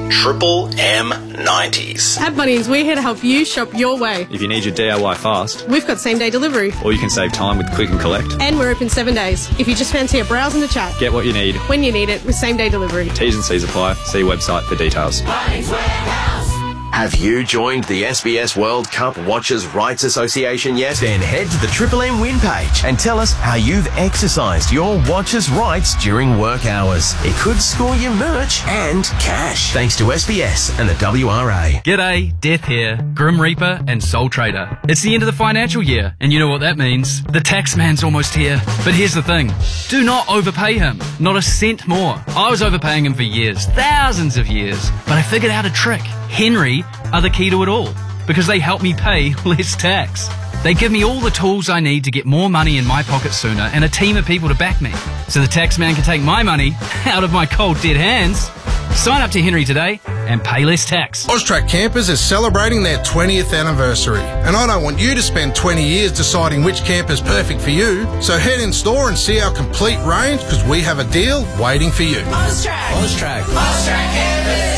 Triple M90s. At Bunnings, we're here to help you shop your way. If you need your DIY fast, We've got same-day delivery. or you can save time with click and collect, And we're open 7 days. If you just fancy a browse and a chat, get what you need. when you need it, with same-day delivery. T's and C's apply. See website for details. Have you joined the SBS World Cup Watchers' Rights Association yet? Then head to the Triple M win page and tell us how you've exercised your watchers' rights during work hours. It could score you merch and cash. Thanks to SBS and the WRA. G'day, Death here, Grim Reaper and Soul Trader. It's the end of the financial year, and you know what that means. The tax man's almost here. But here's the thing. Do not overpay him. Not a cent more. I was overpaying him for years, thousands of years. But I figured out a trick. Henry are the key to it all, because they help me pay less tax. They give me all the tools I need to get more money in my pocket sooner and a team of people to back me, so the tax man can take my money out of my cold dead hands. Sign up to Henry today and pay less tax. Austrac Campers is celebrating their 20th anniversary, and I don't want you to spend 20 years deciding which camper's perfect for you. So head in store and see our complete range, because we have a deal waiting for you. Austrac. Campers.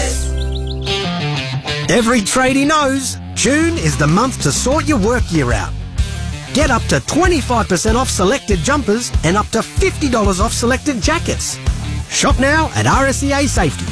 Every tradie knows June is the month to sort your work year out. Get up to 25% off selected jumpers and up to $50 off selected jackets. Shop now at RSEA Safety.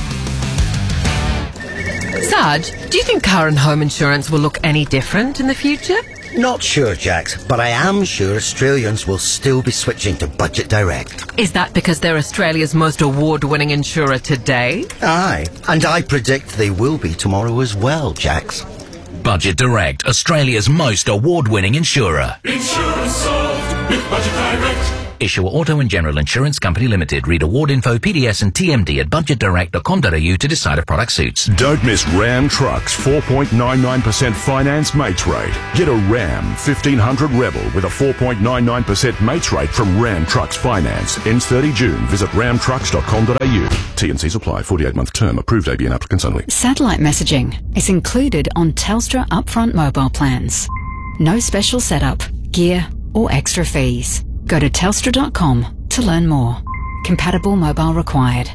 Sarge, do you think car and home insurance will look any different in the future? Not sure, Jax, but I am sure Australians will still be switching to Budget Direct. Is that because they're Australia's most award-winning insurer today? Aye, and I predict they will be tomorrow as well, Jax. Budget Direct, Australia's most award-winning insurer. Insurance solved with Budget Direct. Issuer Auto and General Insurance Company Limited. Read award info, PDS and TMD at budgetdirect.com.au to decide if product suits. Don't miss Ram Trucks 4.99% finance mates rate. Get a Ram 1500 Rebel with a 4.99% mates rate from Ram Trucks Finance. Ends 30 June. Visit ramtrucks.com.au. T&Cs apply. 48-month term. Approved ABN applicants only. Satellite messaging is included on Telstra upfront mobile plans. No special setup, gear or extra fees. Go to telstra.com to learn more. Compatible mobile required.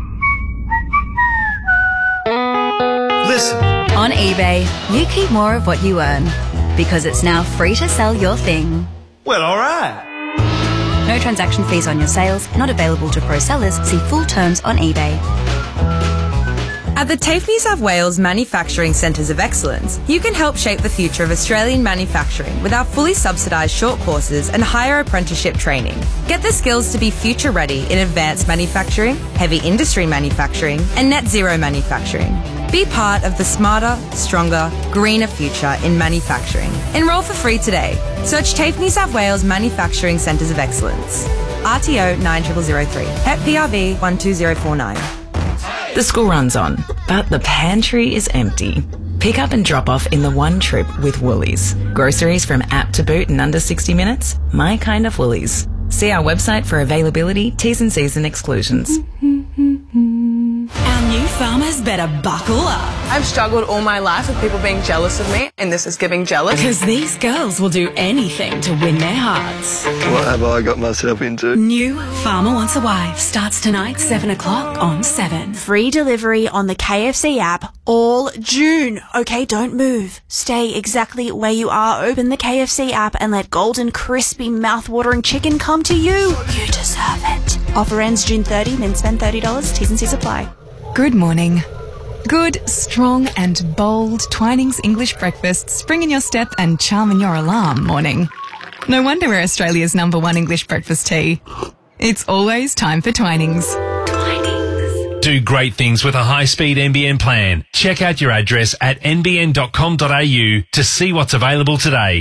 Listen. On eBay, you keep more of what you earn, because it's now free to sell your thing. Well, all right. No transaction fees on your sales, not available to pro sellers. See full terms on eBay. At the TAFE New South Wales Manufacturing Centres of Excellence, you can help shape the future of Australian manufacturing with our fully subsidised short courses and higher apprenticeship training. Get the skills to be future ready in advanced manufacturing, heavy industry manufacturing and net zero manufacturing. Be part of the smarter, stronger, greener future in manufacturing. Enrol for free today. Search TAFE New South Wales Manufacturing Centres of Excellence. RTO 9003. PEP PRV 12049. The school run's on, but the pantry is empty. Pick up and drop off in the one trip with Woolies. Groceries from app to boot in under 60 minutes. My kind of Woolies. See our website for availability, T's and C's and exclusions. Our new farmers better buckle up. I've struggled all my life with people being jealous of me, and this is giving jealous. Because these girls will do anything to win their hearts. What have I got myself into? New Farmer Wants a Wife starts tonight, 7 o'clock on 7. Free delivery on the KFC app all June. Okay, don't move. Stay exactly where you are. Open the KFC app and let golden, crispy, mouth-watering chicken come to you. You deserve it. Offer ends June 30, then spend $30. T's and C's apply. Good morning. Good, strong and bold Twinings English breakfast spring in your step and charm in your alarm morning. No wonder we're Australia's #1 English breakfast tea. It's always time for Twinings. Do great things with a high-speed NBN plan. Check out your address at nbn.com.au to see what's available today.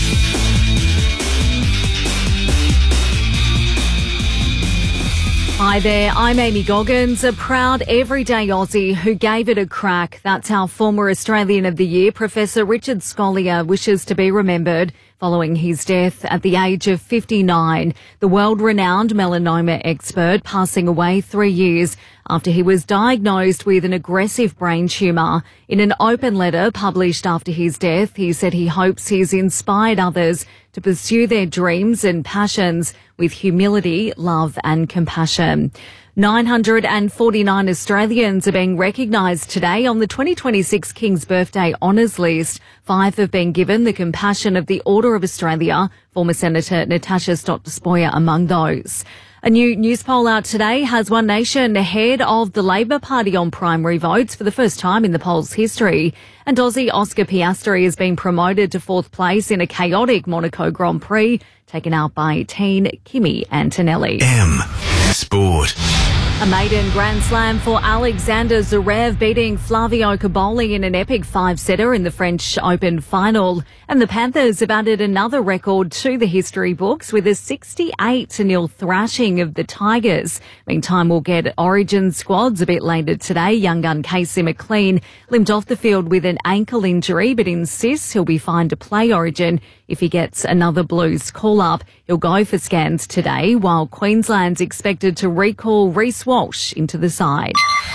Hi there, I'm Amy Goggins, a proud everyday Aussie who gave it a crack. That's how former Australian of the Year, Professor Richard Scolyer, wishes to be remembered following his death at the age of 59. The world-renowned melanoma expert passing away 3 years after he was diagnosed with an aggressive brain tumour. In an open letter published after his death, he said he hopes he's inspired others to pursue their dreams and passions with humility, love and compassion. 949 Australians are being recognised today on the 2026 King's Birthday Honours List. 5 have been given the Compassion of the Order of Australia, former Senator Natasha Stott-Despoja among those. A new news poll out today has One Nation ahead of the Labor Party on primary votes for the first time in the poll's history. And Aussie Oscar Piastri has been promoted to 4th place in a chaotic Monaco Grand Prix, taken out by teen Kimi Antonelli. Sport. A maiden Grand Slam for Alexander Zverev, beating Flavio Cobolli in an epic 5-setter in the French Open final. And the Panthers have added another record to the history books with a 68-0 thrashing of the Tigers. Meantime, we'll get Origin squads a bit later today. Young gun Casey McLean limped off the field with an ankle injury, but insists he'll be fine to play Origin if he gets another Blues call-up. He'll go for scans today, while Queensland's expected to recall Reece Walsh into the side.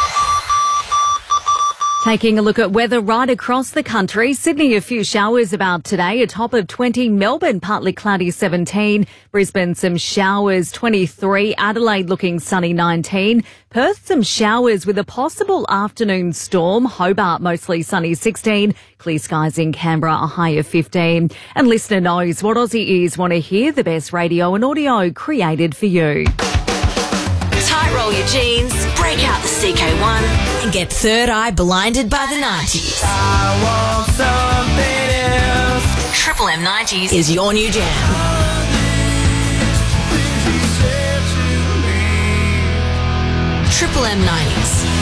Taking a look at weather right across the country. Sydney, a few showers about today, a top of 20. Melbourne, partly cloudy, 17. Brisbane, some showers, 23. Adelaide, looking sunny, 19. Perth, some showers with a possible afternoon storm. Hobart, mostly sunny, 16. Clear skies in Canberra, a high of 15. And listener knows what Aussie ears want to hear, the best radio and audio created for you. Tight roll your jeans, break out the CK1, and get third eye blinded by the 90s. I want something else. Triple M 90s is your new jam. Triple M 90s.